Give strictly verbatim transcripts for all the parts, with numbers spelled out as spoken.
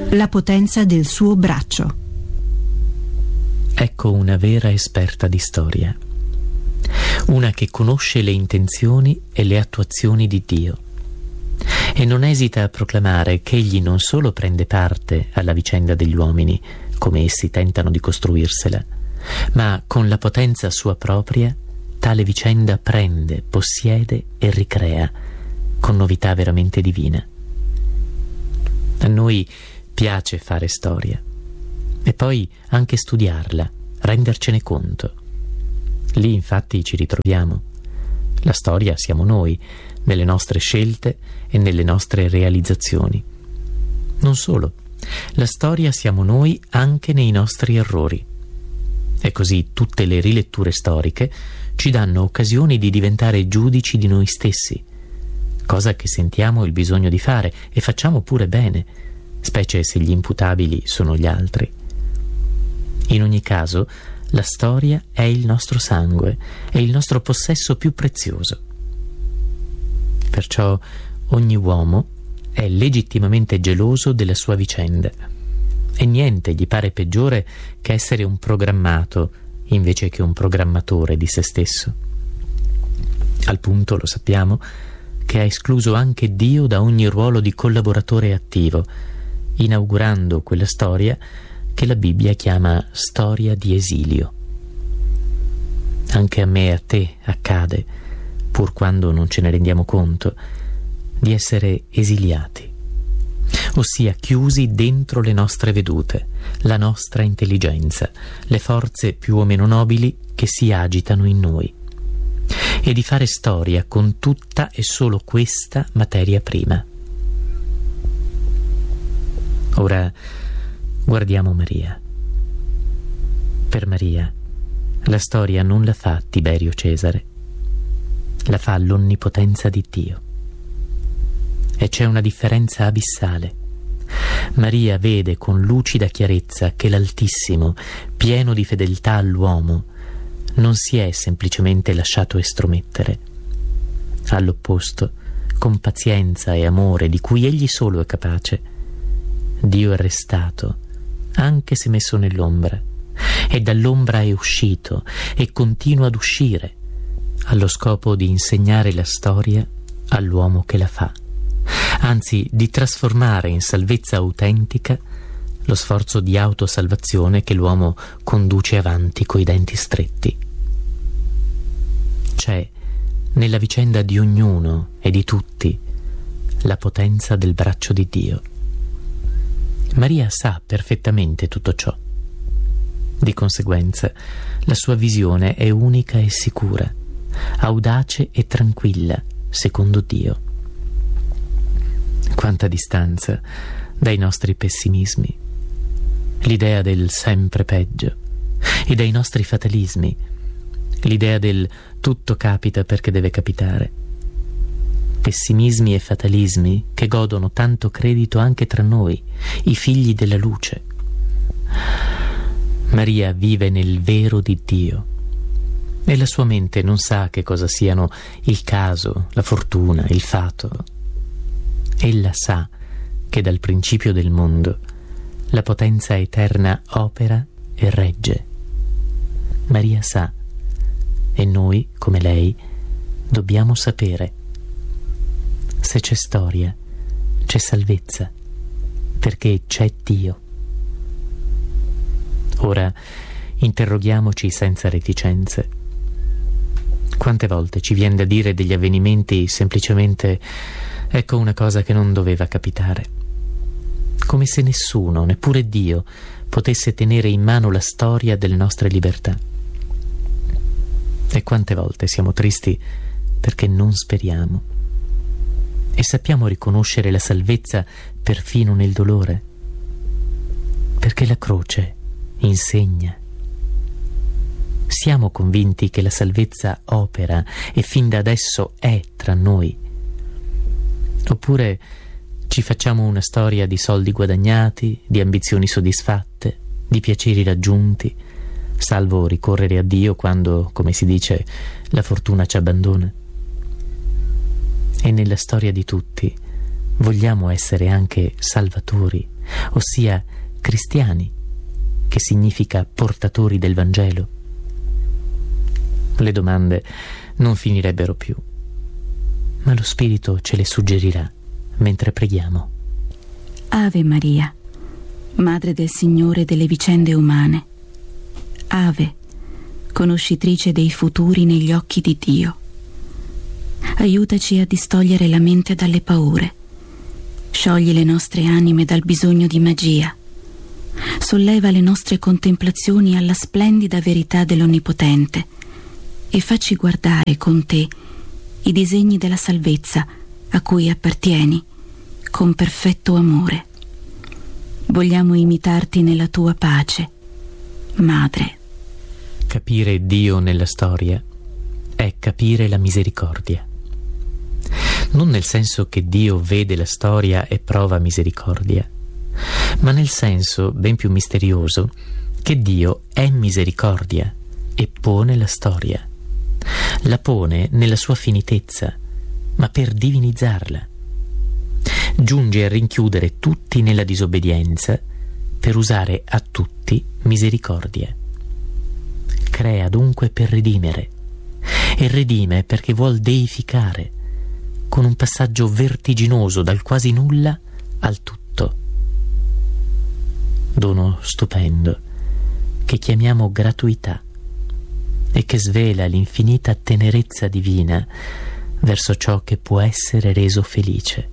La potenza del suo braccio. Ecco una vera esperta di storia, una che conosce le intenzioni e le attuazioni di Dio e non esita a proclamare che egli non solo prende parte alla vicenda degli uomini, come essi tentano di costruirsela, ma con la potenza sua propria tale vicenda prende, possiede e ricrea con novità veramente divina. A noi piace fare storia e poi anche studiarla, rendercene conto. Lì infatti ci ritroviamo. La storia siamo noi, nelle nostre scelte e nelle nostre realizzazioni. Non solo, la storia siamo noi anche nei nostri errori. E così tutte le riletture storiche ci danno occasioni di diventare giudici di noi stessi, cosa che sentiamo il bisogno di fare e facciamo pure bene, specie se gli imputabili sono gli altri. In ogni caso, la storia è il nostro sangue, è il nostro possesso più prezioso. Perciò ogni uomo è legittimamente geloso della sua vicenda e niente gli pare peggiore che essere un programmato invece che un programmatore di se stesso. Al punto, lo sappiamo, che ha escluso anche Dio da ogni ruolo di collaboratore attivo, inaugurando quella storia che la Bibbia chiama storia di esilio. Anche a me e a te accade, pur quando non ce ne rendiamo conto, di essere esiliati, ossia chiusi dentro le nostre vedute, la nostra intelligenza, le forze più o meno nobili che si agitano in noi, e di fare storia con tutta e solo questa materia prima. Ora guardiamo Maria. Per Maria la storia non la fa Tiberio Cesare, la fa l'onnipotenza di Dio. E c'è una differenza abissale. Maria vede con lucida chiarezza che l'Altissimo, pieno di fedeltà all'uomo, non si è semplicemente lasciato estromettere. All'opposto, con pazienza e amore di cui egli solo è capace, Dio è restato, anche se messo nell'ombra, e dall'ombra è uscito e continua ad uscire, allo scopo di insegnare la storia all'uomo che la fa, anzi di trasformare in salvezza autentica lo sforzo di autosalvazione che l'uomo conduce avanti coi denti stretti. C'è nella vicenda di ognuno e di tutti la potenza del braccio di Dio. Maria sa perfettamente tutto ciò. Di conseguenza, la sua visione è unica e sicura, audace e tranquilla, secondo Dio. Quanta distanza dai nostri pessimismi, l'idea del sempre peggio, e dai nostri fatalismi, l'idea del tutto capita perché deve capitare. Pessimismi e fatalismi che godono tanto credito anche tra noi, i figli della luce. Maria vive nel vero di Dio e la sua mente non sa che cosa siano il caso, la fortuna, il fato. Ella sa che dal principio del mondo la potenza eterna opera e regge. Maria sa, e noi, come lei, dobbiamo sapere. Se c'è storia, c'è salvezza, perché c'è Dio. Ora interroghiamoci senza reticenze. Quante volte ci viene da dire degli avvenimenti semplicemente ecco una cosa che non doveva capitare, come se nessuno, neppure Dio, potesse tenere in mano la storia delle nostre libertà. E quante volte siamo tristi perché non speriamo e sappiamo riconoscere la salvezza perfino nel dolore, perché la croce insegna. Siamo convinti che la salvezza opera e fin da adesso è tra noi. Oppure ci facciamo una storia di soldi guadagnati, di ambizioni soddisfatte, di piaceri raggiunti, salvo ricorrere a Dio quando, come si dice, la fortuna ci abbandona. E nella storia di tutti vogliamo essere anche salvatori, ossia cristiani, che significa portatori del Vangelo? Le domande non finirebbero più, ma lo Spirito ce le suggerirà mentre preghiamo. Ave Maria, Madre del Signore delle vicende umane. Ave, conoscitrice dei futuri negli occhi di Dio. Aiutaci a distogliere la mente dalle paure. Sciogli le nostre anime dal bisogno di magia. Solleva le nostre contemplazioni alla splendida verità dell'Onnipotente e facci guardare con te i disegni della salvezza a cui appartieni con perfetto amore. Vogliamo imitarti nella tua pace, Madre. Capire Dio nella storia è capire la misericordia. Non nel senso che Dio vede la storia e prova misericordia, ma nel senso ben più misterioso che Dio è misericordia e pone la storia. La pone nella sua finitezza, ma per divinizzarla. Giunge a rinchiudere tutti nella disobbedienza per usare a tutti misericordia. Crea dunque per redimere, e redime perché vuol deificare, con un passaggio vertiginoso dal quasi nulla al tutto. Dono stupendo che chiamiamo gratuità e che svela l'infinita tenerezza divina verso ciò che può essere reso felice.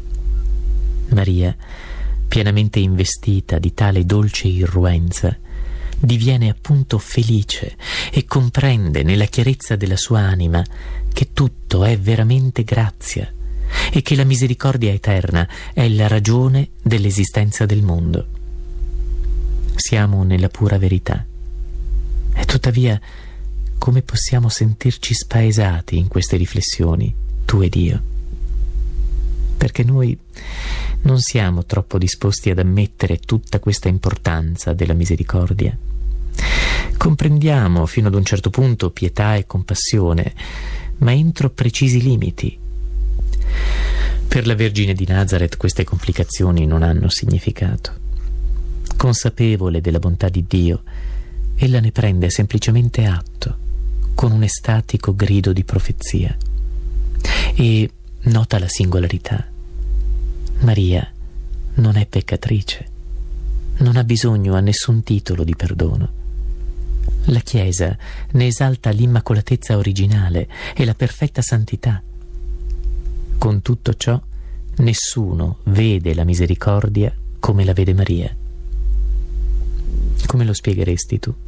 Maria, pienamente investita di tale dolce irruenza, diviene appunto felice e comprende nella chiarezza della sua anima che tutto è veramente grazia e che la misericordia eterna è la ragione dell'esistenza del mondo. Siamo nella pura verità. E tuttavia, come possiamo sentirci spaesati in queste riflessioni, tu ed io? Perché noi non siamo troppo disposti ad ammettere tutta questa importanza della misericordia. Comprendiamo fino ad un certo punto pietà e compassione, ma entro precisi limiti. Per la Vergine di Nazareth queste complicazioni non hanno significato. Consapevole della bontà di Dio, ella ne prende semplicemente atto, con un estatico grido di profezia. E nota la singolarità. Maria non è peccatrice, non ha bisogno a nessun titolo di perdono. La Chiesa ne esalta l'immacolatezza originale e la perfetta santità. Con tutto ciò, nessuno vede la misericordia come la vede Maria. Come lo spiegheresti tu?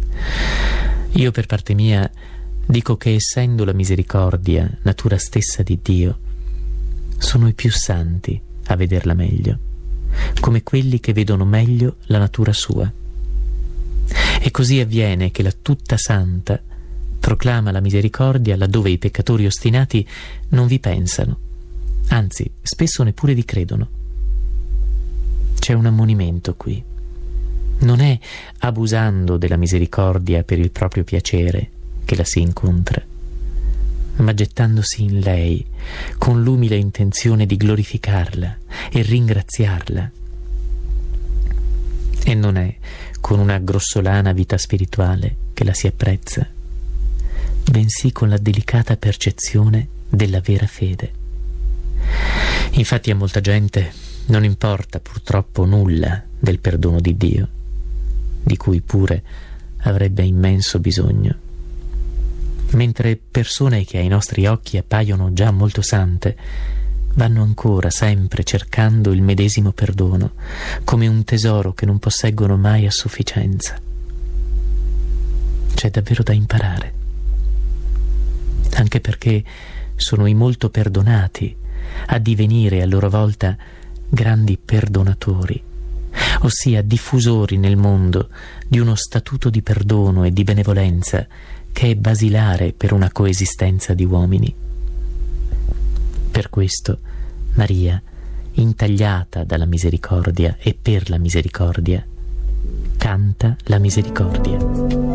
Io per parte mia dico che essendo la misericordia natura stessa di Dio, sono i più santi a vederla meglio, come quelli che vedono meglio la natura sua. E così avviene che la tutta santa proclama la misericordia laddove i peccatori ostinati non vi pensano, anzi spesso neppure vi credono. C'è un ammonimento qui. Non è abusando della misericordia per il proprio piacere che la si incontra, ma gettandosi in lei con l'umile intenzione di glorificarla e ringraziarla. E non è con una grossolana vita spirituale che la si apprezza, bensì con la delicata percezione della vera fede. Infatti a molta gente non importa purtroppo nulla del perdono di Dio, di cui pure avrebbe immenso bisogno, mentre persone che ai nostri occhi appaiono già molto sante vanno ancora sempre cercando il medesimo perdono come un tesoro che non posseggono mai a sufficienza. C'è davvero da imparare, anche perché sono i molto perdonati a divenire a loro volta grandi perdonatori, ossia diffusori nel mondo di uno statuto di perdono e di benevolenza che è basilare per una coesistenza di uomini. Per questo Maria, intagliata dalla misericordia e per la misericordia, canta la misericordia.